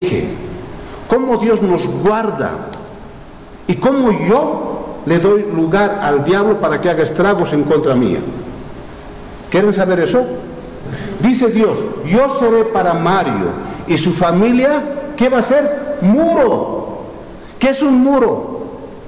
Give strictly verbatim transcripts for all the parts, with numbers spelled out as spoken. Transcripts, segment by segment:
protege, cómo Dios nos guarda y cómo yo le doy lugar al diablo para que haga estragos en contra mía. ¿Quieren saber eso? Dice Dios, yo seré para Mario y su familia, ¿qué va a ser? Muro. ¿Qué es un muro?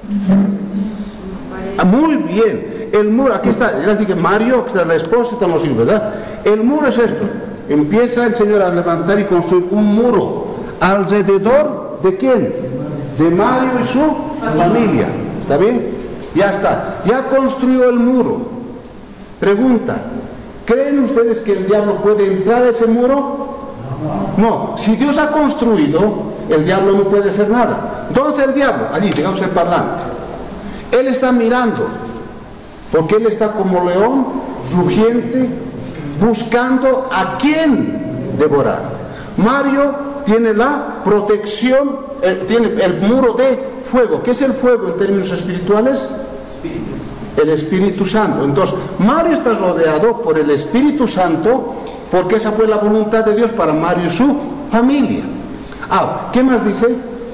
Muy bien, el muro, aquí está, ya les dije Mario, aquí está la esposa, están los hijos, ¿verdad? El muro es esto, empieza el Señor a levantar y construir un muro alrededor de quién, de Mario y su familia, ¿está bien? Ya está, ya construyó el muro. Pregunta, ¿creen ustedes que el diablo puede entrar a ese muro? No, si Dios ha construido, el diablo no puede hacer nada. Entonces el diablo, allí, digamos el parlante, él está mirando, porque él está como león rugiente, buscando a quién devorar. Mario tiene la protección, eh, tiene el muro de fuego. ¿Qué es el fuego en términos espirituales? Espíritu. El Espíritu Santo. Entonces, Mario está rodeado por el Espíritu Santo, porque esa fue la voluntad de Dios para Mario y su familia. Ah, ¿qué más dice?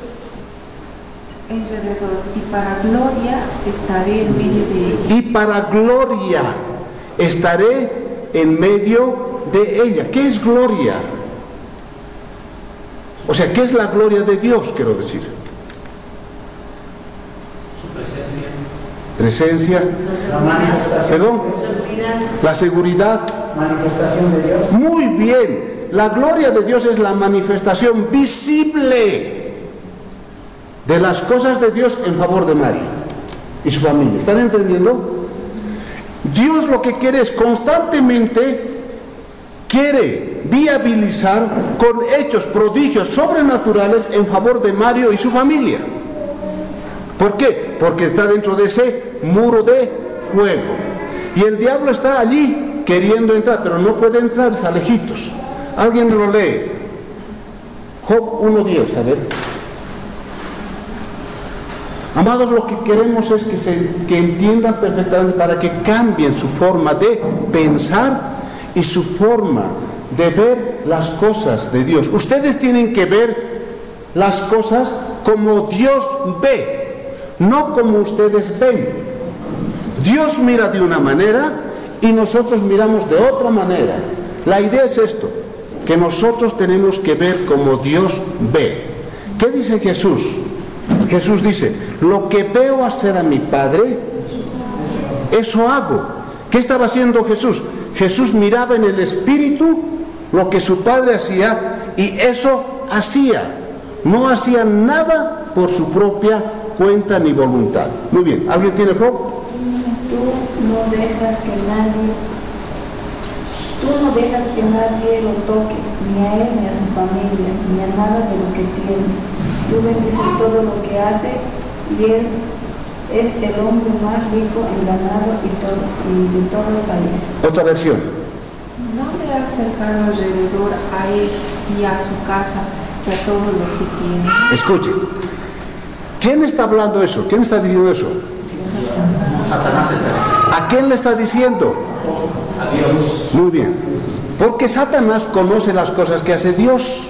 Y para gloria estaré en medio de ella. Y para gloria estaré en medio de ella. ¿Qué es gloria? O sea, ¿qué es la gloria de Dios, quiero decir? Su presencia. Presencia. La manifestación. Perdón. La seguridad. Manifestación de Dios. Muy bien. La gloria de Dios es la manifestación visible de las cosas de Dios en favor de Mario y su familia. ¿Están entendiendo? Dios lo que quiere es constantemente quiere viabilizar con hechos, prodigios sobrenaturales en favor de Mario y su familia. ¿Por qué? Porque está dentro de ese muro de fuego. Y el diablo está allí queriendo entrar, pero no puede entrar, está lejitos. Alguien me lo lee. Job uno diez, a ver. Amados, lo que queremos es que, se, que entiendan perfectamente para que cambien su forma de pensar y su forma de ver las cosas de Dios. Ustedes tienen que ver las cosas como Dios ve, no como ustedes ven. Dios mira de una manera y nosotros miramos de otra manera. La idea es esto, que nosotros tenemos que ver como Dios ve. ¿Qué dice Jesús? Jesús dice, lo que veo hacer a mi Padre, eso hago. ¿Qué estaba haciendo Jesús? Jesús miraba en el Espíritu lo que su Padre hacía y eso hacía. No hacía nada por su propia cuenta ni voluntad. Muy bien, ¿alguien tiene pro? Tú no dejas que nadie, tú no dejas que nadie lo toque, ni a él, ni a su familia, ni a nada de lo que tiene. Tú bendices todo lo que hace y él es el hombre más rico en ganado y, todo, y de todo el país. Otra versión. No le ha cercado alrededor a él y a su casa y a todo lo que tiene. Escuche. ¿Quién está hablando eso? ¿Quién está diciendo eso? Satanás está diciendo. ¿A quién le está diciendo? A Dios. Muy bien. Porque Satanás conoce las cosas que hace Dios,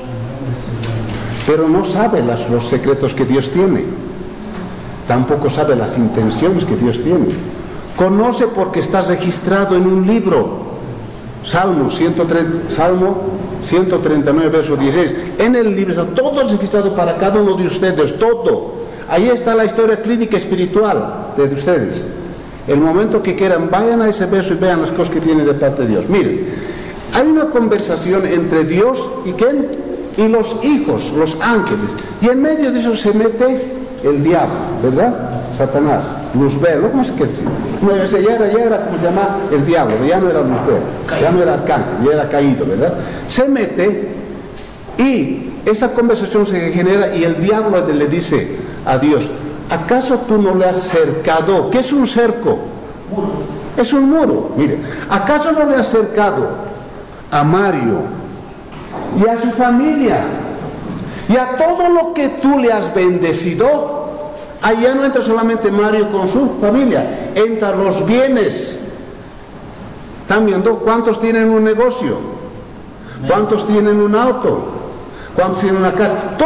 pero no sabe las, los secretos que Dios tiene. Tampoco sabe las intenciones que Dios tiene. Conoce porque está registrado en un libro. Salmo ciento treinta, Salmo ciento treinta y nueve, verso dieciséis. En el libro está todo registrado para cada uno de ustedes, todo. Ahí está la historia clínica espiritual de ustedes. El momento que quieran, vayan a ese verso y vean las cosas que tiene de parte de Dios. Miren, hay una conversación entre Dios y ¿quién? Y los hijos, los ángeles. Y en medio de eso se mete el diablo, ¿verdad? Satanás, Luzbel, ¿cómo se quiere decir? No, ese ya era, ya era como se llama el diablo, ya no era Luzbel, ya no era arcángel, ya era caído, ¿verdad? Se mete y esa conversación se genera y el diablo le dice a Dios, ¿acaso tú no le has cercado? ¿Qué es un cerco? Muro. Es un muro, mire, ¿acaso no le has cercado a Mario y a su familia y a todo lo que tú le has bendecido? Allá no entra solamente Mario con su familia, entran los bienes. ¿Están viendo? ¿Cuántos tienen un negocio? ¿Cuántos tienen un auto? ¿Cuántos tienen una casa?